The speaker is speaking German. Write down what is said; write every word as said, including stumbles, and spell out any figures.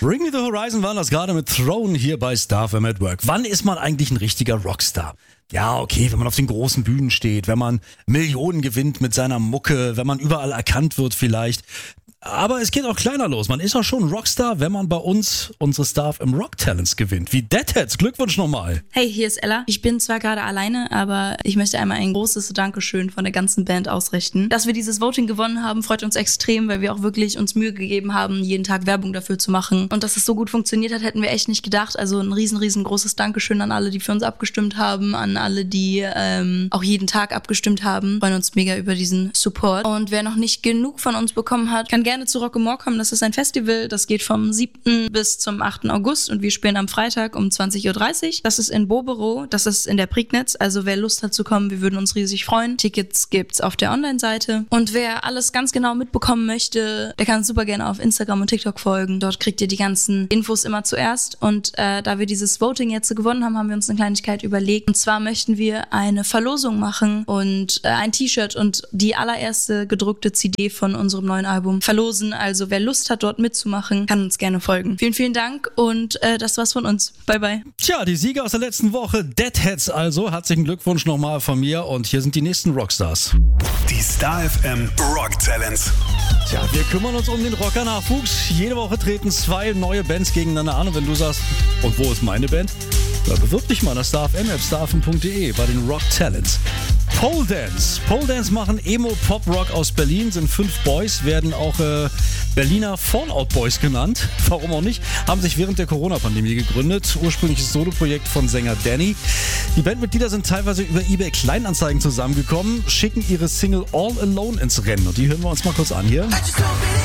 Bring Me the Horizon waren das gerade mit Throne hier bei Star F M at Work. Wann ist man eigentlich ein richtiger Rockstar? Ja, okay, wenn man auf den großen Bühnen steht, wenn man Millionen gewinnt mit seiner Mucke, wenn man überall erkannt wird vielleicht. Aber es geht auch kleiner los. Man ist auch schon ein Rockstar, wenn man bei uns unsere Star F M Rock Talents gewinnt. Wie Deadheads. Glückwunsch nochmal. Hey, hier ist Ella. Ich bin zwar gerade alleine, aber ich möchte einmal ein großes Dankeschön von der ganzen Band ausrichten. Dass wir dieses Voting gewonnen haben, freut uns extrem, weil wir auch wirklich uns Mühe gegeben haben, jeden Tag Werbung dafür zu machen. Und dass es so gut funktioniert hat, hätten wir echt nicht gedacht. Also ein riesen, riesengroßes Dankeschön an alle, die für uns abgestimmt haben, an alle, die ähm, auch jeden Tag abgestimmt haben. Wir freuen uns mega über diesen Support. Und wer noch nicht genug von uns bekommen hat, kann gerne zu Rock am Moor kommen. Das ist ein Festival, das geht vom siebten bis zum achten August und wir spielen am Freitag um zwanzig Uhr dreißig. Das ist in Bobero, das ist in der Prignitz. Also wer Lust hat zu kommen, wir würden uns riesig freuen. Tickets gibt's auf der Online-Seite. Und wer alles ganz genau mitbekommen möchte, der kann uns super gerne auf Instagram und TikTok folgen. Dort kriegt ihr die ganzen Infos immer zuerst. Und äh, da wir dieses Voting jetzt gewonnen haben, haben wir uns eine Kleinigkeit überlegt. Und zwar möchten wir eine Verlosung machen und äh, ein T-Shirt und die allererste gedruckte C D von unserem neuen Album verlosen. Also wer Lust hat, dort mitzumachen, kann uns gerne folgen. Vielen, vielen Dank und äh, das war's von uns. Bye, bye. Tja, die Sieger aus der letzten Woche, Deadheads also. Herzlichen Glückwunsch nochmal von mir und hier sind die nächsten Rockstars. Die Star F M Rock Talents. Tja, wir kümmern uns um den Rocker-Nachwuchs. Jede Woche treten zwei neue Bands gegeneinander an und wenn du sagst, und wo ist meine Band? Da bewirb dich mal an der Star F M App, star f m punkt d e bei den Rock Talents. Pole Dance. Pole Dance machen Emo-Pop-Rock aus Berlin, sind fünf Boys, werden auch äh, Berliner Fallout Boys genannt. Warum auch nicht? Haben sich während der Corona-Pandemie gegründet. Ursprüngliches Soloprojekt von Sänger Danny. Die Bandmitglieder sind teilweise über eBay Kleinanzeigen zusammengekommen, schicken ihre Single All Alone ins Rennen. Und die hören wir uns mal kurz an hier.